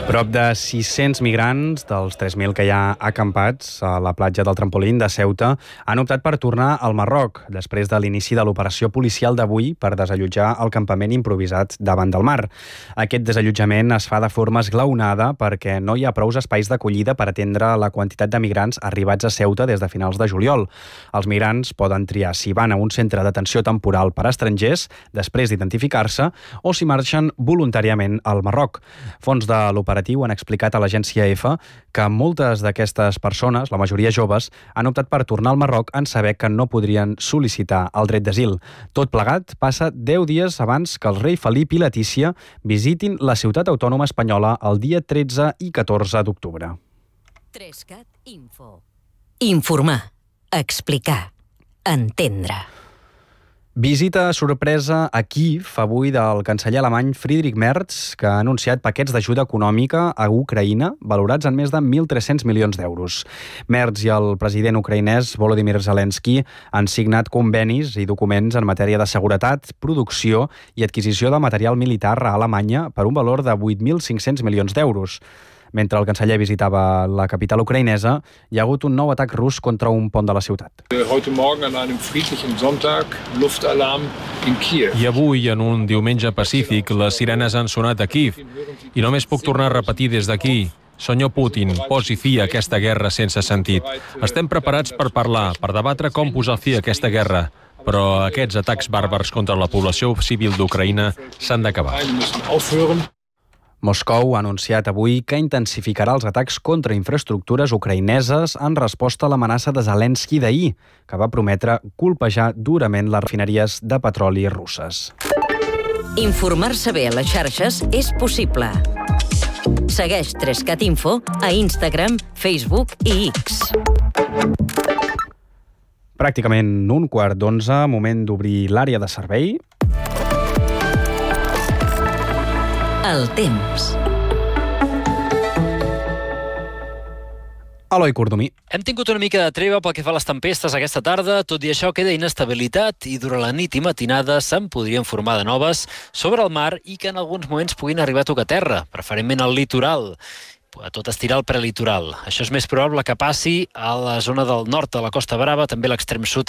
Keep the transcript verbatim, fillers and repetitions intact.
Prop de sis-cents migrants dels tres mil que hi ha acampats a la platja del Trampolín de Ceuta han optat per tornar al Marroc després de l'inici de l'operació policial d'avui per desallotjar el campament improvisat davant del mar. Aquest desallotjament es fa de forma esglaonada perquè no hi ha prous espais d'acollida per atendre la quantitat de migrants arribats a Ceuta des de finals de juliol. Els migrants poden triar si van a un centre d'atenció temporal per a estrangers després d'identificar-se o si marxen voluntàriament al Marroc. Fons de l'operatiu han explicat a l'agència EFE que moltes d'aquestes persones, la majoria joves, han optat per tornar al Marroc en saber que no podrien sol·licitar el dret d'asil. Tot plegat passa deu dies abans que el rei Felip i Letícia visitin la ciutat autònoma espanyola el dia tretze i catorze d'octubre. Trescat Info. Informar, explicar, entendre. Visita sorpresa a Kíev avui del canceller alemany Friedrich Merz, que ha anunciat paquets d'ajuda econòmica a Ucraïna valorats en més de mil tres-cents milions d'euros. Merz i el president ucraïnès Volodymyr Zelensky han signat convenis i documents en matèria de seguretat, producció i adquisició de material militar a Alemanya per un valor de vuit mil cinc-cents milions d'euros. Mentre el canceller visitava la capital ucraïnesa, hi ha hagut un nou atac rus contra un pont de la ciutat. Heute Morgen an einem friedlichen Sonntag, Luftalarm in Kiev. I avui, en un diumenge pacífic, les sirenes han sonat a Kíev. I només puc tornar a repetir des d'aquí. Senyor Putin, posi fi a aquesta guerra sense sentit. Estem preparats per parlar, per debatre com posar fi a aquesta guerra. Però aquests atacs bàrbars contra la població civil d'Ucraïna s'han d'acabar. Moscou ha anunciat avui que intensificarà els atacs contra infraestructures ucraïneses en resposta a l'amenaça de Zelensky d'ahir, que va prometre colpejar durament les refineries de petroli russes. Informar-se bé a les xarxes és possible. Segueix Trescat Info a Instagram, Facebook i X. Pràcticament un quart d'onze, moment d'obrir l'àrea de servei. El temps. Eloi Cordomí. Hem tingut una mica de treva pel que fa a les tempestes aquesta tarda, tot i això queda inestabilitat i durant la nit i matinada se'n podrien formar de noves sobre el mar i que en alguns moments puguin arribar a tocar terra, preferentment al litoral. A tot estirar el prelitoral. Això és més probable que passi a la zona del nord de la Costa Brava, també a l'extrem sud